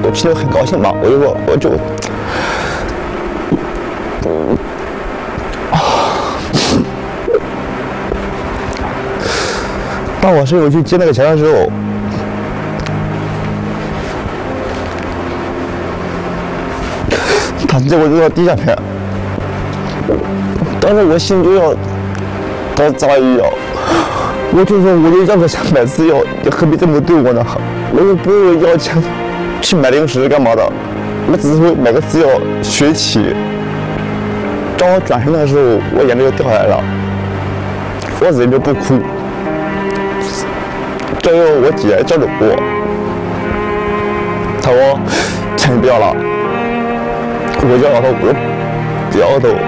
就其实很高兴嘛，我就说我就。当我室友去接那个钱的时候，他接我就要地下片，当时我心就要到咋一样，我就说我就要个钱买次药，你何必这么对我呢？我又不是要钱去买零食干嘛的，我只是会买个次药学习。当我转身的时候，我眼泪就掉下来了，我忍着不哭。这时候我姐叫着我，她说：“钱不要了。”我就摇头，我不要头。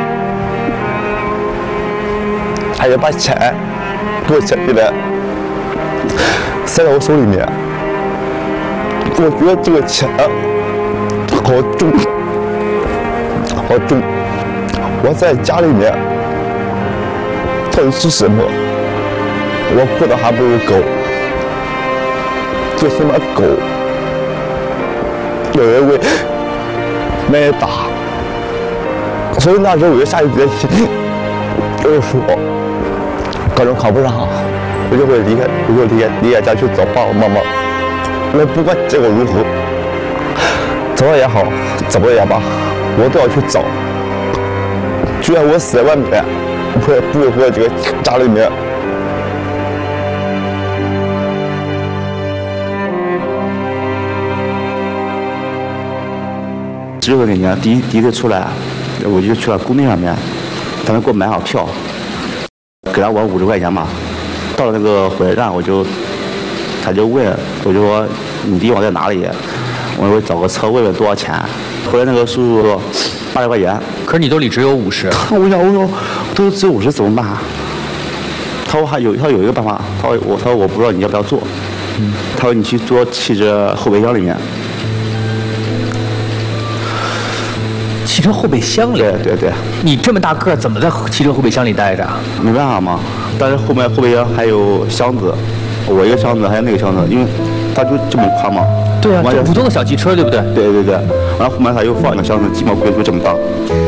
她就把钱给我捡起来，塞到我手里面。我觉得这个钱好重，好重。我在家里面到底是什么？我过得还不如狗。最起码狗有人会挨打，所以那时候我就下定决心，我就说高中考不上，我就会离开家去找爸爸妈妈。那不管结果如何，找到也好，找不到也罢，我都要去找。就算我死在外面，我也不会回到这个家里面。 16岁那年第一次出来，我就去了工地上面，他们给我买好票，给了我50块钱嘛。到了那个火车站，他就问，我就说你地方在哪里？我说找个车问问多少钱。后来那个叔叔说80块钱， 可是你兜里只有50。 我说都只有50怎么办？他说他有一个办法，他说我不知道你要不要坐。他说你去坐汽车后备箱里面。 汽车后备箱里？ 对。你这么大个儿，怎么在汽车后备箱里待着？ 没办法嘛，但是后备箱还有箱子，我一个箱子还有那个箱子，因为它就这么宽嘛。 对啊，就普通的小汽车，对不对？ 对。完了后面它又放一个箱子，鸡毛龟就这么大。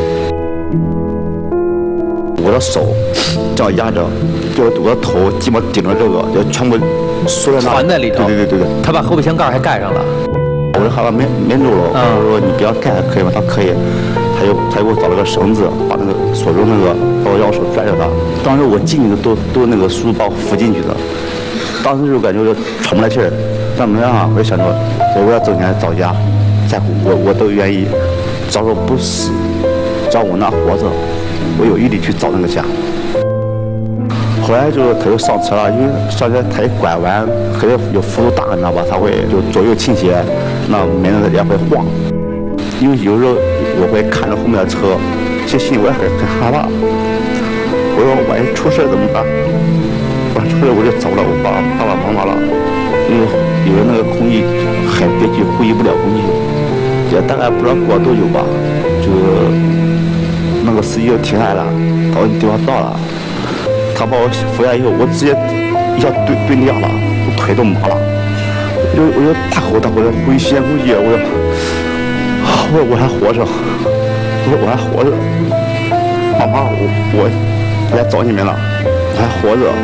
我的手这样压着，就我的头鸡毛顶着这个，就全部缩在那。 攒在里头。 对。 他把后备箱盖还盖上了。 我就害怕闷住了，我说你不要盖可以吗？他可以，他就给我找了个绳子，把那个锁住那个，把我钥匙拽着他。当时我进去都那个叔叔把我扶进去的，当时就感觉就喘不来气儿，但没办法，我就想着我要挣钱找家，在乎我都愿意，只要我不死，只要我那活着，我有毅力去找那个家。后来他就上车了，因为上车他一拐弯，可能有幅度大，你知道吧？他会就左右倾斜，那门也会晃。因为有时候我会看着后面的车，其实心里我也很害怕。我说万一出事怎么办？我出事我就走了，我爸爸妈妈了。因为有的那个空气很憋屈，呼吸不了空气，也大概不知道过了多久吧，就那个司机就停下来了，他说你地方到了。他把我扶下以后，我直接一下蹲地下了，我腿都麻了，我就大口大口的呼吸呼吸，我还活着，我还活着，妈妈，我来找你们了，我还活着。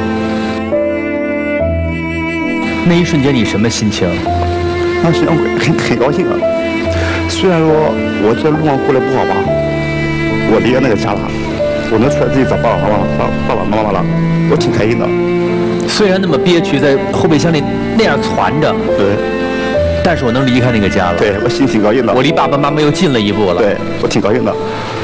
那一瞬间你什么心情？ 那时间很高兴啊，虽然说我这路上过得不好吧，我离开那个家了。我能出来自己找爸爸妈妈了，我挺开心的。 虽然那么憋屈，在后备箱里那样攒着， 对， 但是我能离开那个家了。 对，我心挺高兴的。 我离爸爸妈妈又近了一步了。 对，我挺高兴的。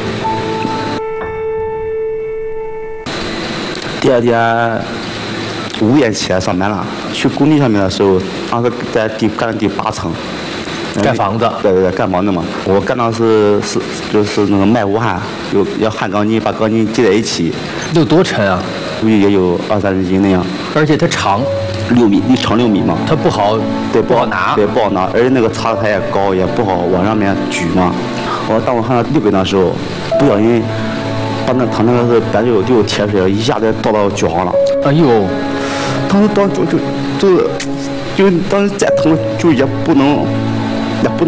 第二天5点起来上班了，去工地上面的时候，当时干第8层。 盖房子， 对，盖房子嘛。我干的就是那个卖无焊，要焊钢筋，把钢筋接在一起。 有多沉啊？ 估计也有20-30斤那样。 而且它长 6米，一长6米嘛。 它不好， 对， 不好拿。 对，不好拿，而且那个叉子它也高，也不好往上面举嘛。当我焊到6根的时候，不小心把他那个白酒就有铁水，一下子倒到脚上了。 哎呦！ 当时当时再疼就也不能。